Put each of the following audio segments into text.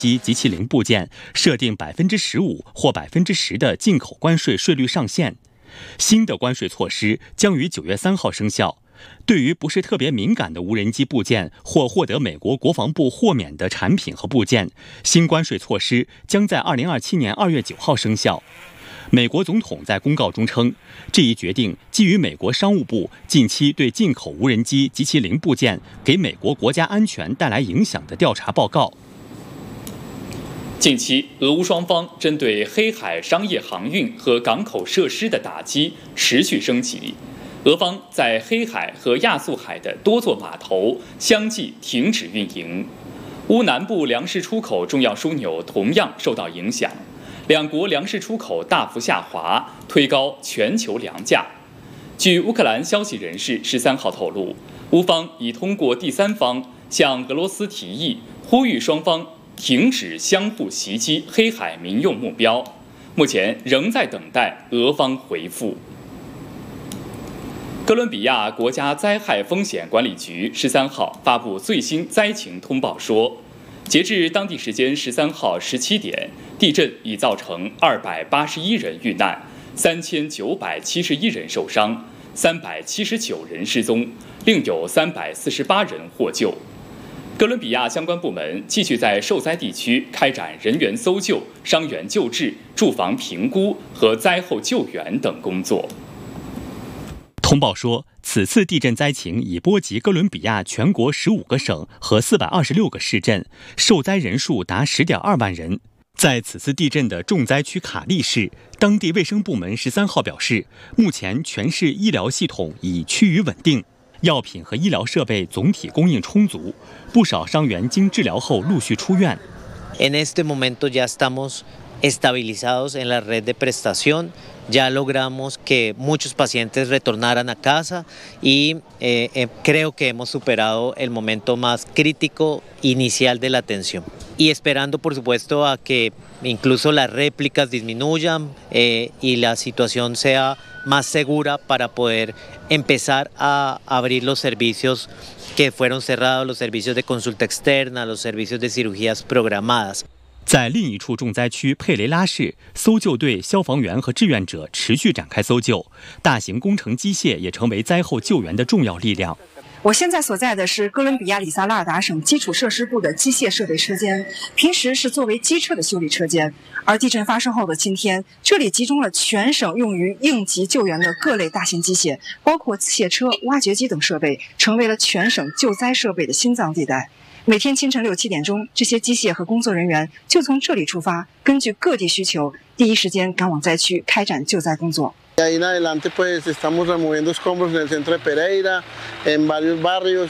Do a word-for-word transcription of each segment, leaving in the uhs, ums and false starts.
机及其零部件设定百分之十五或百分之十的进口关税税率上限。新的关税措施将于九月三号生效。对于不是特别敏感的无人机部件或获得美国国防部豁免的产品和部件，新关税措施将在二零二七年二月九号生效。美国总统在公告中称，这一决定基于美国商务部近期对进口无人机及其零部件给美国国家安全带来影响的调查报告。 近期，俄乌双方针对黑海商业航运和港口设施的打击持续升级。俄方在黑海和亚速海的多座码头相继停止运营，乌南部粮食出口重要枢纽同样受到影响，两国粮食出口大幅下滑，推高全球粮价。据乌克兰消息人士十三号透露，乌方已通过第三方向俄罗斯提议，呼吁双方停止相互袭击黑海民用目标，目前仍在等待俄方回复。哥伦比亚国家灾害风险管理局十三号发布最新灾情通报说，截至当地时间十三号十七点，地震已造成二百八十一人遇难，三千九百七十一人受伤，三百七十九人失踪，另有三百四十八人获救。哥伦比亚相关部门继续在受灾地区开展人员搜救、伤员救治、住房评估和灾后救援等工作。 通报说，此次地震灾情已波及哥伦比亚全国十五个省和四百二十六个市镇，受灾人数达十点二万人。在此次地震的重灾区卡利市，当地卫生部门十三号表示，目前全市医疗系统已趋于稳定，药品和医疗设备总体供应充足，不少伤员经治疗后陆续出院。 En este momento ya estamos estabilizados en la red de prestación. Ya logramos que muchos pacientes retornaran a casa y eh, eh, creo que hemos superado el momento más crítico inicial de la atención. Y esperando, por supuesto, a que incluso las réplicas disminuyan eh, y la situación sea más segura para poder empezar a abrir los servicios que fueron cerrados, los servicios de consulta externa, los servicios de cirugías programadas. 在另一处重灾区佩雷拉市，搜救队、消防员和志愿者持续展开搜救，大型工程机械也成为灾后救援的重要力量。 我现在所在的是哥伦比亚里萨拉尔达省基础设施部的机械设备车间，平时是作为机车的修理车间。而地震发生后的今天，这里集中了全省用于应急救援的各类大型机械，包括卸车、挖掘机等设备，成为了全省救灾设备的心脏地带。每天清晨六七点钟，这些机械和工作人员就从这里出发，根据各地需求，第一时间赶往灾区开展救灾工作。 De ahí en adelante, pues estamos removiendo escombros en el centro de Pereira, en varios barrios,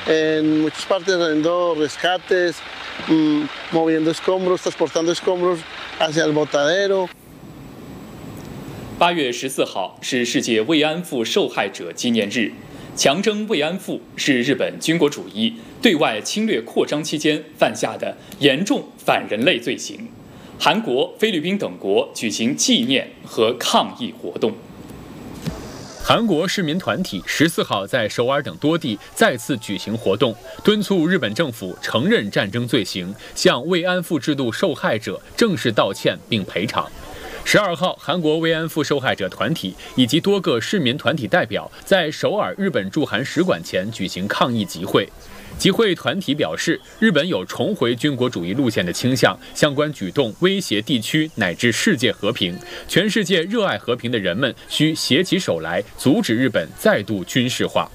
en muchas partes haciendo rescates, mmm, moviendo escombros, transportando escombros hacia el botadero. 八月十四号是世界慰安妇受害者纪念日。强征慰安妇是日本军国主义对外侵略扩张期间犯下的严重反人类罪行。韩国、菲律宾等国举行纪念和抗议活动。 韩国市民团体十四号在首尔等多地再次举行活动，敦促日本政府承认战争罪行，向慰安妇制度受害者正式道歉并赔偿。十二号，韩国慰安妇受害者团体以及多个市民团体代表在首尔日本驻韩使馆前举行抗议集会。集会团体表示，日本有重回军国主义路线的倾向，相关举动威胁地区乃至世界和平。全世界热愛和平的人们需携起手来，阻止日本再度军事化。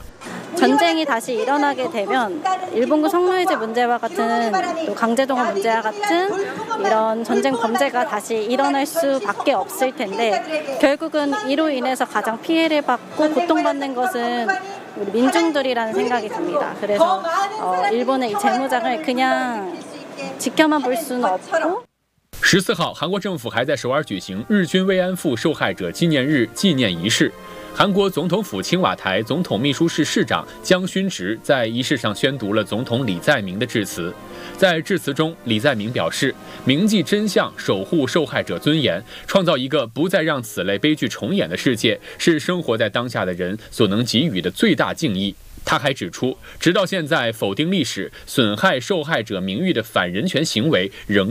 전쟁이 다시 일어나게 되면 일본군 성노예제 문제와 같은 또 강제동원 문제와 같은 이런 전쟁 범죄가 다시 일어날 수밖에 없을 텐데 결국은 이로 인해서 가장 피해를 받고 고통받는 것은 우리 민중들이라는 생각이 듭니다. 그래서 어, 일본의 이 재무장을 그냥 지켜만 볼 수는 없고. 十四号，韩国政府还在首尔举行日军慰安妇受害者纪念日纪念仪式。 韩国总统府青瓦台总统秘书室室长姜勋植在仪式上宣读了总统李在明的致辞。在致辞中，李在明表示，铭记真相，守护受害者尊严，创造一个不再让此类悲剧重演的世界，是生活在当下的人所能给予的最大敬意。 他还指出，直到现在，否定历史、损害受害者名誉的反人权行为仍